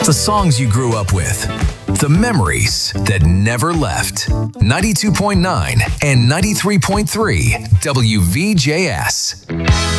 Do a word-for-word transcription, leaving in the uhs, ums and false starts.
The songs you grew up with. The memories that never left. ninety-two point nine and ninety-three point three W V J S.